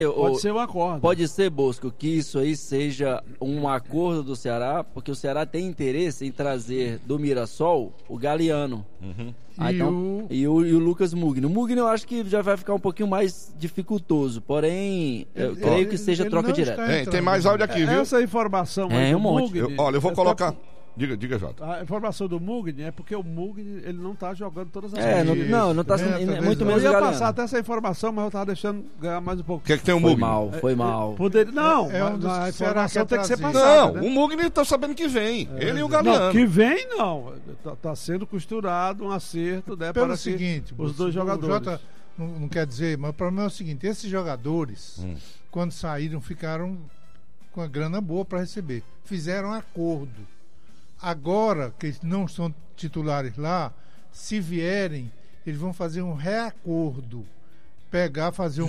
Pode ser um acordo. Pode ser, Bosco, que isso aí seja um acordo do Ceará, porque o Ceará tem interesse em trazer do Mirassol o Galeano. E o Lucas Mugni. O Mugni eu acho que já vai ficar um pouquinho mais dificultoso, porém, eu creio que seja troca direta. Tem mais áudio aqui, viu? Essa informação aí do um monte. Mugni, eu vou colocar... Diga, Jota. A informação do Mugni é porque o Mugni ele não tá jogando todas as partidas. Não tá sendo muito menos. Eu ia passar até essa informação, mas eu tava deixando ganhar mais um pouco. O que é que tem o Mugni? Foi mal. A informação tem que ser passada. Não, o Mugni tá sabendo que vem. Ele e o Galeano. Não, que vem não. Tá sendo costurado um acerto, né? Pelo seguinte, os dois jogadores. O Jota não quer dizer, mas o problema é o seguinte: esses jogadores, quando saíram, ficaram com a grana boa para receber. Fizeram acordo. Agora que eles não são titulares lá, se vierem, eles vão fazer um reacordo. Fazer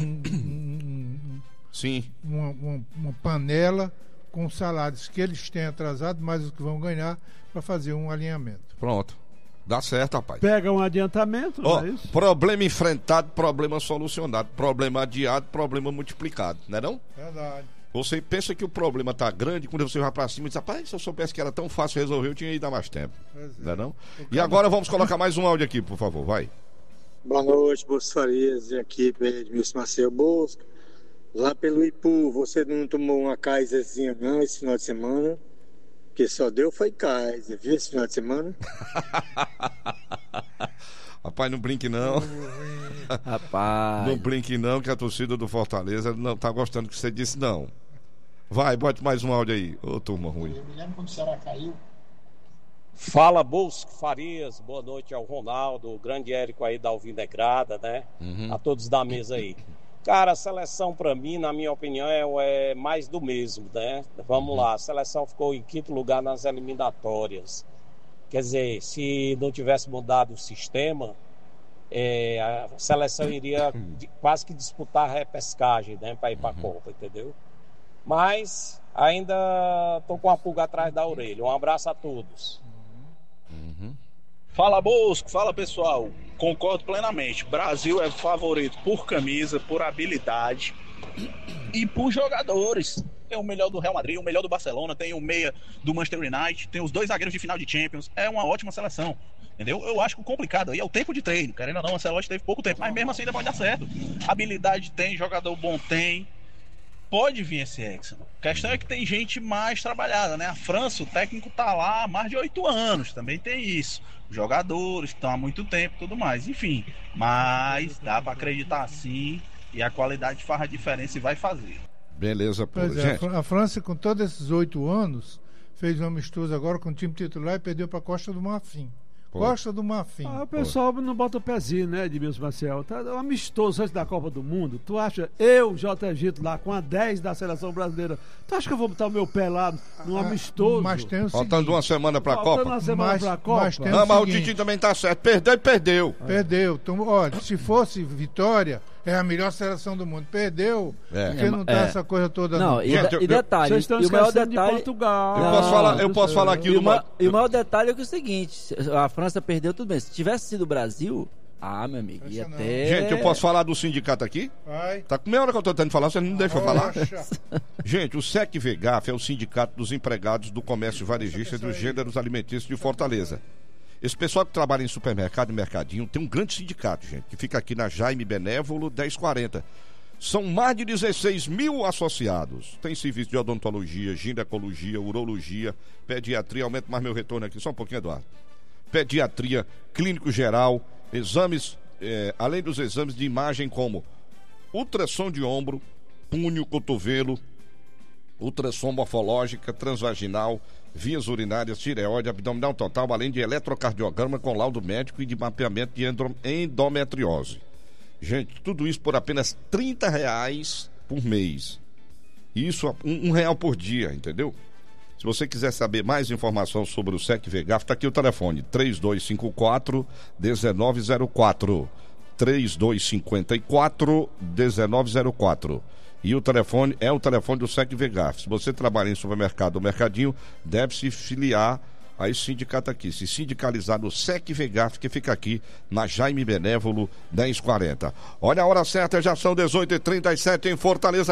uma panela com salários que eles têm atrasado, mais os que vão ganhar, para fazer um alinhamento. Pronto. Dá certo, rapaz. Pega um adiantamento, não é isso? Problema enfrentado, problema solucionado. Problema adiado, problema multiplicado. Não é não? Verdade. Você pensa que o problema tá grande, quando você vai pra cima e diz, rapaz, se eu soubesse que era tão fácil resolver, eu tinha ido dar mais tempo. Não é não? E agora vamos colocar mais um áudio aqui, por favor, vai. Boa noite, Bosco Farias e equipe Edmilson Macedo Bosco. Lá pelo Ipu, você não tomou uma Kaiserzinha não esse final de semana? Porque só deu foi Kaiser, viu, esse final de semana? Rapaz, não brinque não. Rapaz. Não brinque não, que a torcida do Fortaleza não tá gostando que você disse não. Vai, bote mais um áudio aí. Ô, turma ruim. Eu me lembro quando o Ceará caiu. Fala, Bosco Farias. Boa noite ao Ronaldo, o grande Érico aí da Alvinegrada, né? A todos da mesa aí. Cara, a seleção pra mim, na minha opinião, é mais do mesmo, né? Vamos lá, a seleção ficou em quinto lugar nas eliminatórias. Quer dizer, se não tivesse mudado o sistema, a seleção iria quase que disputar a repescagem, né, para ir para a Copa, entendeu? Mas ainda estou com a pulga atrás da orelha. Um abraço a todos. Fala, Bosco, fala, pessoal. Concordo plenamente. Brasil é favorito por camisa, por habilidade e por jogadores. Tem o melhor do Real Madrid, o melhor do Barcelona, tem o meia do Manchester United, tem os dois zagueiros de final de Champions. É uma ótima seleção, entendeu? Eu acho que o complicado aí é o tempo de treino. Querendo ou não, a Ancelotti teve pouco tempo, mas mesmo assim ainda pode dar certo. Habilidade tem, jogador bom tem. Pode vir esse Hexa. A questão é que tem gente mais trabalhada, né? A França, o técnico tá lá há mais de 8 anos, também tem isso. Jogadores que estão há muito tempo e tudo mais. Enfim, mas dá pra acreditar sim, e a qualidade faz a diferença e vai fazer. Beleza, pô. Gente. A França, com todos esses 8 anos, fez um amistoso agora com o time titular e perdeu para a Costa do Marfim. Costa do Marfim. O pessoal não bota o pezinho, né, Edmilson Marcel? Tá amistoso antes da Copa do Mundo. Tu acha, eu, J. Egito, lá com a 10 da seleção brasileira, tu acha que eu vou botar o meu pé lá no amistoso? Mas tem o Faltando uma semana pra Copa. Faltando uma semana pra Copa. Mas o Titi também tá certo. Perdeu e perdeu. Perdeu. Então, olha, se fosse vitória, é a melhor seleção do mundo. Perdeu, porque não tá essa coisa toda. Não, e detalhe, vocês estão e o maior esquecendo de detalhe... Portugal. Eu posso falar aqui E o maior detalhe é que é o seguinte, a França perdeu tudo bem. Se tivesse sido o Brasil, meu amigo, ia até... Gente, eu posso falar do sindicato aqui? Vai. Tá com meia hora que eu tô tentando falar, você não deixa eu falar? Gente, o SEC-VEGAF é o Sindicato dos Empregados do Comércio Varejista e dos Gêneros Alimentícios de Fortaleza. Esse pessoal que trabalha em supermercado e mercadinho tem um grande sindicato, gente, que fica aqui na Jaime Benévolo 1040. São mais de 16 mil associados. Tem serviço de odontologia, ginecologia, urologia, pediatria. Aumenta mais meu retorno aqui, só um pouquinho, Eduardo. Pediatria, clínico geral, exames, além dos exames de imagem como ultrassom de ombro, punho, cotovelo, ultrassom morfológica, transvaginal, vias urinárias, tireoide, abdominal total, além de eletrocardiograma com laudo médico e de mapeamento de endometriose. Gente, tudo isso por apenas R$30 por mês. Isso, R$1 por dia, entendeu? Se você quiser saber mais informação sobre o SEC-VEGAF, está aqui o telefone, 3254-1904. 3254-1904. E o telefone é o telefone do SEC-VEGAF. Se você trabalha em supermercado ou mercadinho, deve se filiar Aí o sindicato aqui, se sindicalizar no SEC Vegaf, que fica aqui na Jaime Benévolo 1040. Olha a hora certa, já são 18h37 em Fortaleza.